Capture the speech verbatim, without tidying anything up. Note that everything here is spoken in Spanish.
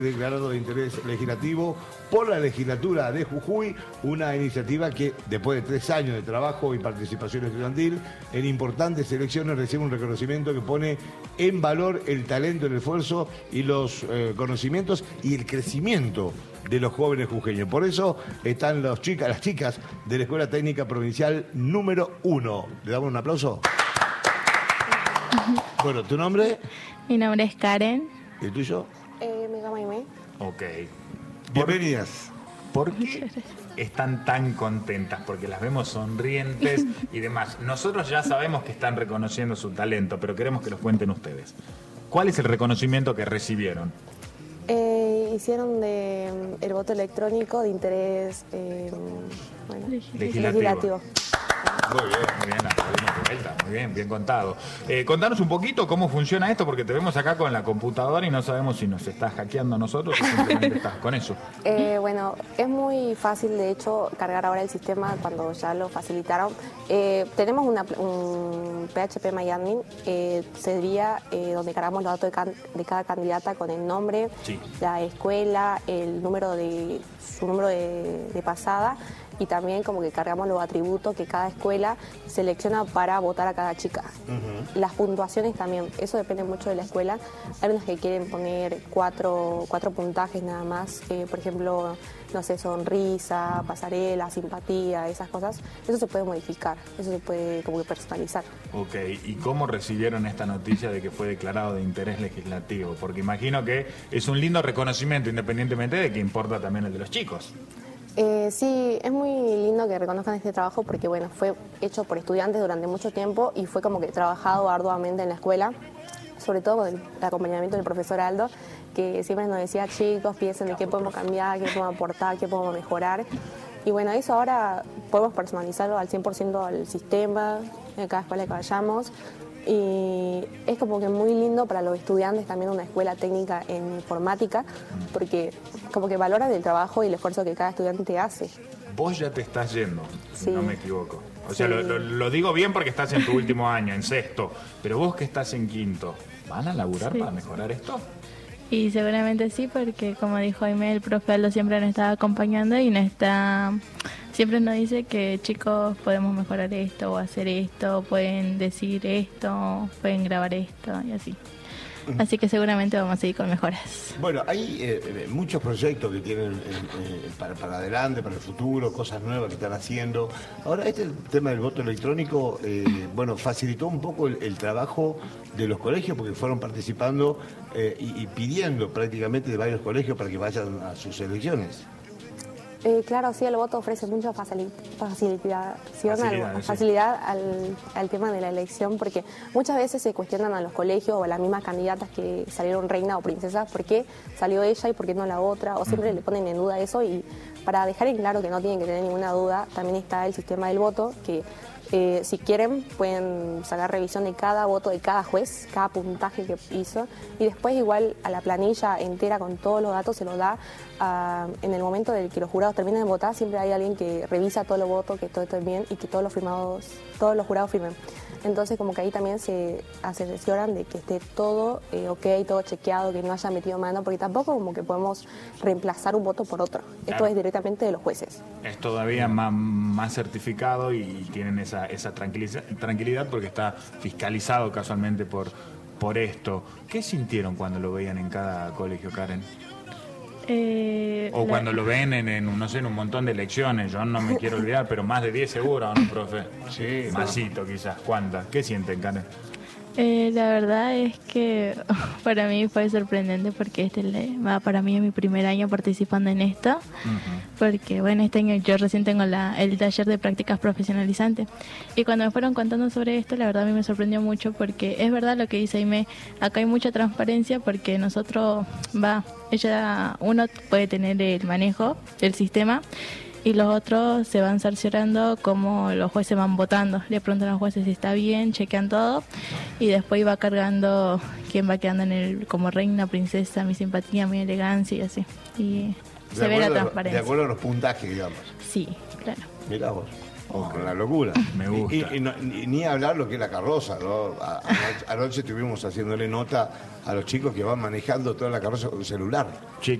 Declarado de interés legislativo por la legislatura de Jujuy, una iniciativa que después de tres años de trabajo y participación estudiantil en importantes elecciones recibe un reconocimiento que pone en valor el talento, el esfuerzo y los eh, conocimientos y el crecimiento de los jóvenes jujeños. Por eso están los chicas, las chicas de la Escuela Técnica Provincial número uno. ¿Le damos un aplauso? Bueno, ¿tu nombre? Mi nombre es Karen. ¿Y el tuyo? Eh, me llamo Aimé. Ok. Bienvenidas. ¿Por qué están tan contentas? Porque las vemos sonrientes y demás. Nosotros ya sabemos que están reconociendo su talento, pero queremos que los cuenten ustedes. ¿Cuál es el reconocimiento que recibieron? Eh, hicieron de, mm, el voto electrónico de interés eh, bueno, Legislativo. legislativo. Muy bien, muy bien, aplaudimos de vuelta, muy bien, bien contado. Eh, contanos un poquito cómo funciona esto, porque te vemos acá con la computadora y no sabemos si nos estás hackeando a nosotros o simplemente estás con eso. Eh, bueno, es muy fácil de hecho cargar ahora el sistema cuando ya lo facilitaron. Eh, tenemos una, un P H P MyAdmin, eh, sería eh, donde cargamos los datos de, can, de cada candidata con el nombre, Sí. la escuela, el número de su número de, de pasada. Y también como que cargamos los atributos que cada escuela selecciona para votar a cada chica. Uh-huh. Las puntuaciones también, eso depende mucho de la escuela. Hay unas que quieren poner cuatro, cuatro puntajes nada más, eh, por ejemplo, no sé, sonrisa, pasarela, simpatía, esas cosas. Eso se puede modificar, eso se puede como que personalizar. Ok, ¿y cómo recibieron esta noticia de que fue declarado de interés legislativo? Porque imagino que es un lindo reconocimiento, independientemente de que importa también el de los chicos. Eh, sí, es muy lindo que reconozcan este trabajo porque bueno, fue hecho por estudiantes durante mucho tiempo y fue como que trabajado arduamente en la escuela, sobre todo con el acompañamiento del profesor Aldo, que siempre nos decía, chicos, piensen de qué podemos cambiar, qué podemos aportar, qué podemos mejorar. Y bueno, eso ahora podemos personalizarlo al cien por ciento al sistema, en cada escuela que vayamos. Y es como que muy lindo para los estudiantes también una escuela técnica en informática, porque como que valoran el trabajo y el esfuerzo que cada estudiante hace. Vos ya te estás yendo, Sí. si no me equivoco. O sea, Sí. lo, lo, lo digo bien porque estás en tu último año, en sexto, pero vos que estás en quinto, ¿van a laburar Sí. para mejorar esto? Y seguramente sí, porque como dijo Aimé, el profe Aldo siempre nos está acompañando y nos está, siempre nos dice que chicos podemos mejorar esto o hacer esto, pueden decir esto, pueden grabar esto y así. Así que seguramente vamos a seguir con mejoras. Bueno, hay eh, muchos proyectos que tienen eh, eh, para, para adelante, para el futuro, cosas nuevas que están haciendo. Ahora, este tema del voto electrónico, eh, bueno, facilitó un poco el, el trabajo de los colegios porque fueron participando eh, y, y pidiendo prácticamente de varios colegios para que vayan a sus elecciones. Eh, claro, sí, el voto ofrece mucha facili- facilidad, Facilidad, al, sí. facilidad al, al tema de la elección, porque muchas veces se cuestionan a los colegios o a las mismas candidatas que salieron reina o princesa, ¿por qué salió ella y por qué no la otra? O siempre le ponen en duda eso, y para dejar en claro que no tienen que tener ninguna duda, también está el sistema del voto, que eh, si quieren pueden sacar revisión de cada voto de cada juez, cada puntaje que hizo, y después igual a la planilla entera con todos los datos se los da. Uh, en el momento del que los jurados terminen de votar, siempre hay alguien que revisa todos los votos, que todo esté bien y que todos los firmados, todos los jurados firmen. Entonces como que ahí también se asesoran de que esté todo eh, ok, todo chequeado, que no haya metido mano, porque tampoco como que podemos reemplazar un voto por otro. Esto Claro. es directamente de los jueces. Es todavía más, más certificado y tienen esa, esa tranquilidad, tranquilidad porque está fiscalizado casualmente por, por esto. ¿Qué sintieron cuando lo veían en cada colegio, Karen? Eh, O la- cuando lo ven en, en, no sé, en un montón de elecciones, yo no me quiero olvidar, pero más de diez seguro, ¿no, profe? Sí. Masito quizás, ¿cuántas? ¿Qué sienten, Karen? Eh, la verdad es que para mí fue sorprendente porque este le- va para mí es mi primer año participando en esto, Uh-huh. porque bueno, este año yo recién tengo la, el taller de prácticas profesionalizantes y cuando me fueron contando sobre esto, la verdad a mí me sorprendió mucho porque es verdad lo que dice Aimé, acá hay mucha transparencia porque nosotros, va, ella, uno puede tener el manejo del sistema y los otros se van cerciorando cómo los jueces van votando. Le preguntan a los jueces si está bien, chequean todo y después va cargando quién va quedando en el como reina, princesa, mi simpatía, mi elegancia y así. Y De se ve la acuerdo- transparencia. De acuerdo a los puntajes, digamos. Sí, claro. Mirá vos. Una locura. Me gusta. Y, y no- ni, ni hablar lo que es la carroza, ¿no? A- anoche, anoche estuvimos haciéndole nota a los chicos que van manejando toda la carroza con celular. Che,